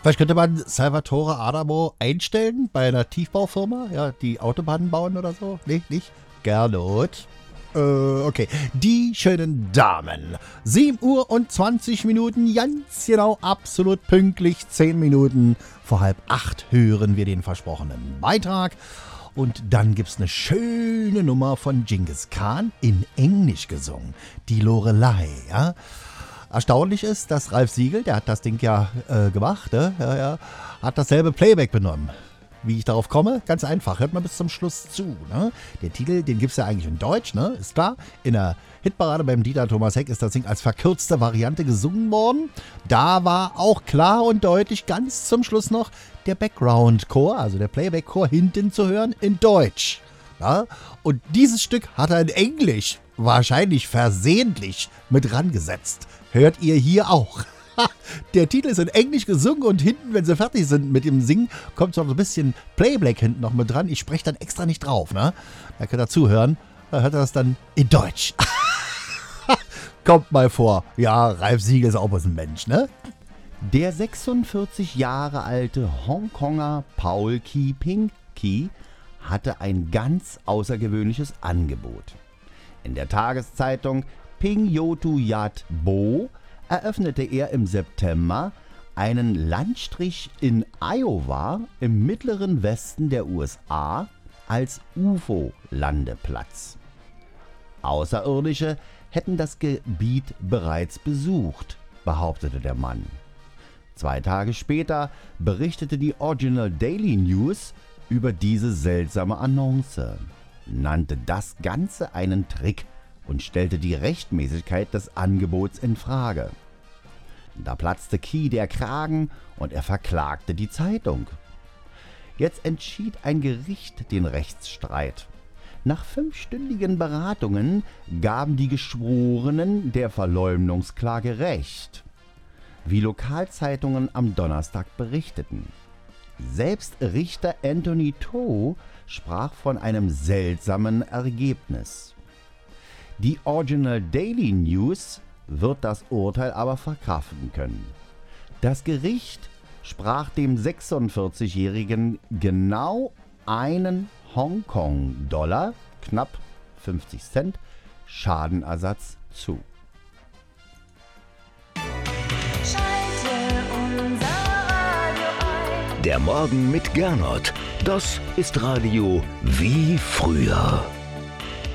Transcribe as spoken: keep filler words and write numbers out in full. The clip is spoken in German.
Vielleicht könnte man Salvatore Adamo einstellen bei einer Tiefbaufirma, ja, die Autobahnen bauen oder so. Nee, nicht? Gernot. Äh, okay. Die schönen Damen. sieben Uhr und zwanzig Minuten, ganz genau, absolut pünktlich. zehn Minuten vor halb acht hören wir den versprochenen Beitrag. Und dann gibt's eine schöne Nummer von Genghis Khan in Englisch gesungen. Die Lorelei, ja. Erstaunlich ist, dass Ralf Siegel, der hat das Ding ja äh, gemacht, ne? ja, ja, hat dasselbe Playback benommen. Wie ich darauf komme? Ganz einfach, hört mal bis zum Schluss zu. Ne? Der Titel, den gibt's ja eigentlich in Deutsch, ne? Ist klar. In der Hitparade beim Dieter Thomas Heck ist das Ding als verkürzte Variante gesungen worden. Da war auch klar und deutlich ganz zum Schluss noch der Background-Chor, also der Playback-Chor hinten zu hören in Deutsch. Ja? Und dieses Stück hat er in Englisch wahrscheinlich versehentlich mit rangesetzt. Hört ihr hier auch. Der Titel ist in Englisch gesungen und hinten, wenn sie fertig sind mit dem Singen, kommt so ein bisschen Playback hinten noch mit dran. Ich spreche dann extra nicht drauf, ne? Da könnt ihr zuhören. Da hört ihr das dann in Deutsch. Kommt mal vor. Ja, Ralf Siegel ist auch was ein Mensch, ne? Der sechsundvierzig Jahre alte Hongkonger Paul Ki Ping Ki hatte ein ganz außergewöhnliches Angebot. In der Tageszeitung Pingyotu Yat Bo eröffnete er im September einen Landstrich in Iowa im mittleren Westen der U S A als U F O-Landeplatz. Außerirdische hätten das Gebiet bereits besucht, behauptete der Mann. Zwei Tage später berichtete die Original Daily News über diese seltsame Annonce, nannte das Ganze einen Trick und stellte die Rechtmäßigkeit des Angebots in Frage. Da platzte Ki der Kragen und er verklagte die Zeitung. Jetzt entschied ein Gericht den Rechtsstreit. Nach fünfstündigen Beratungen gaben die Geschworenen der Verleumdungsklage Recht, wie Lokalzeitungen am Donnerstag berichteten. Selbst Richter Anthony To sprach von einem seltsamen Ergebnis. Die Original Daily News wird das Urteil aber verkraften können. Das Gericht sprach dem sechsundvierzigjährigen genau einen Hongkong-Dollar, knapp fünfzig Cent, Schadenersatz zu. Der Morgen mit Gernot, das ist Radio wie früher.